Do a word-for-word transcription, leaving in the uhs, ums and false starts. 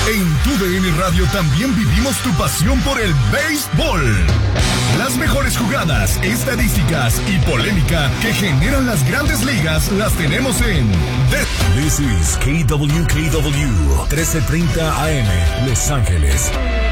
En Tu D N Radio también vivimos tu pasión por el béisbol. Las mejores jugadas, estadísticas y polémica que generan las grandes ligas las tenemos en The- This is K W K W trece treinta A M, Los Ángeles.